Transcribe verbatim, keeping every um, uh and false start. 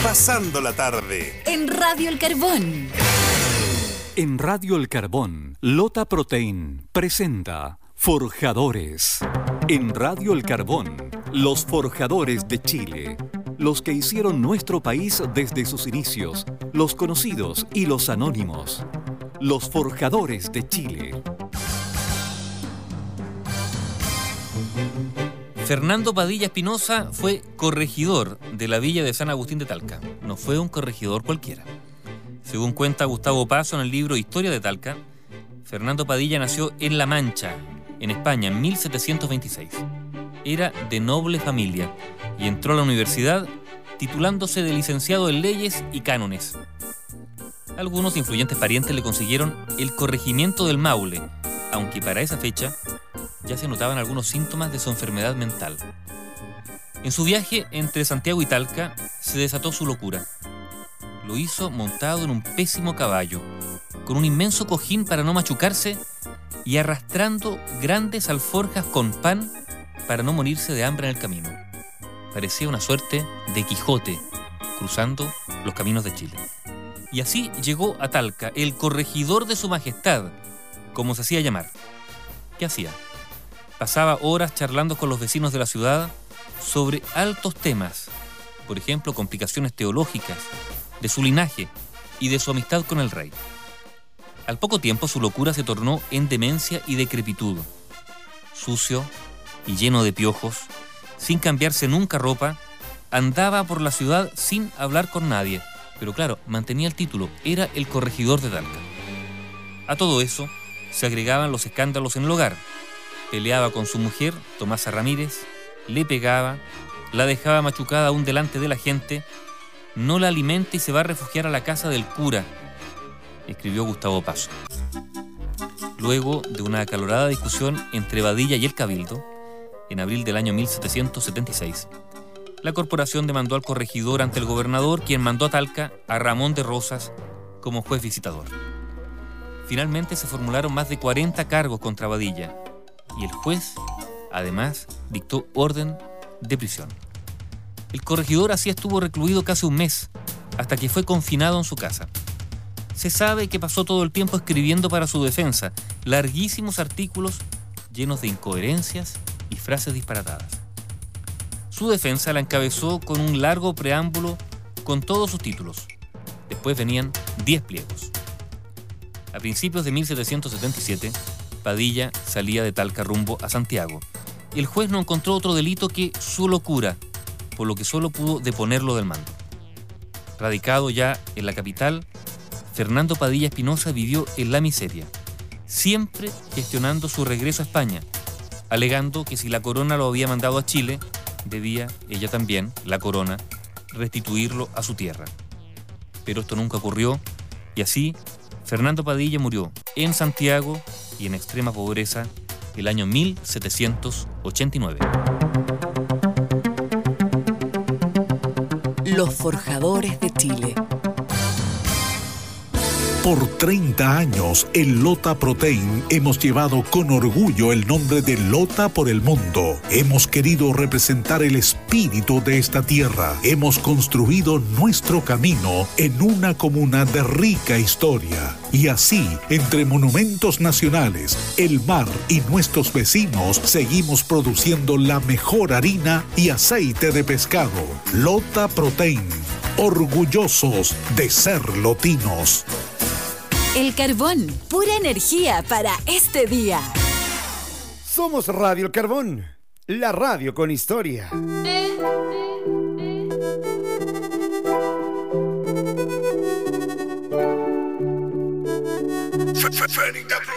Pasando la tarde. En Radio El Carbón. En Radio El Carbón, Lota Protein presenta Forjadores. En Radio El Carbón, los forjadores de Chile. Los que hicieron nuestro país desde sus inicios, los conocidos y los anónimos. Los forjadores de Chile. Fernando Padilla Espinosa fue corregidor de la villa de San Agustín de Talca. No fue un corregidor cualquiera. Según cuenta Gustavo Paso en el libro Historia de Talca, Fernando Padilla nació en La Mancha, en España, en mil setecientos veintiséis. Era de noble familia y entró a la universidad titulándose de licenciado en Leyes y Cánones. Algunos influyentes parientes le consiguieron el corregimiento del Maule, aunque para esa fecha ya se notaban algunos síntomas de su enfermedad mental. En su viaje entre Santiago y Talca se desató su locura. Lo hizo montado en un pésimo caballo, con un inmenso cojín para no machucarse y arrastrando grandes alforjas con pan para no morirse de hambre en el camino. Parecía una suerte de Quijote cruzando los caminos de Chile. Y así llegó a Talca el corregidor de su majestad, como se hacía llamar. ¿Qué hacía? Pasaba horas charlando con los vecinos de la ciudad sobre altos temas, por ejemplo, complicaciones teológicas, de su linaje y de su amistad con el rey. Al poco tiempo su locura se tornó en demencia y decrepitud. Sucio y lleno de piojos, sin cambiarse nunca ropa, andaba por la ciudad sin hablar con nadie, pero claro, mantenía el título, era el corregidor de Talca. A todo eso se agregaban los escándalos en el hogar. Peleaba con su mujer, Tomasa Ramírez, le pegaba, la dejaba machucada aún delante de la gente, no la alimenta y se va a refugiar a la casa del cura, escribió Gustavo Paso. Luego de una acalorada discusión entre Padilla y el Cabildo, en abril del año mil setecientos setenta y seis, la corporación demandó al corregidor ante el gobernador, quien mandó a Talca a Ramón de Rosas como juez visitador. Finalmente se formularon más de cuarenta cargos contra Padilla, y el juez, además, dictó orden de prisión. El corregidor así estuvo recluido casi un mes, hasta que fue confinado en su casa. Se sabe que pasó todo el tiempo escribiendo para su defensa, larguísimos artículos llenos de incoherencias y frases disparatadas. Su defensa la encabezó con un largo preámbulo con todos sus títulos. Después venían diez pliegos. A principios de mil setecientos setenta y siete, Padilla salía de Talca rumbo a Santiago, y el juez no encontró otro delito que su locura, por lo que solo pudo deponerlo del mando. Radicado ya en la capital, Fernando Padilla Espinosa vivió en la miseria, siempre gestionando su regreso a España, alegando que si la corona lo había mandado a Chile, debía ella también, la corona, restituirlo a su tierra. Pero esto nunca ocurrió, y así Fernando Padilla murió en Santiago y en extrema pobreza el año mil setecientos ochenta y nueve. Los forjadores de Chile. Por treinta años, en Lota Protein hemos llevado con orgullo el nombre de Lota por el mundo. Hemos querido representar el espíritu de esta tierra. Hemos construido nuestro camino en una comuna de rica historia. Y así, entre monumentos nacionales, el mar y nuestros vecinos, seguimos produciendo la mejor harina y aceite de pescado. Lota Protein, orgullosos de ser lotinos. El Carbón, pura energía para este día. Somos Radio El Carbón, la radio con historia. Feliz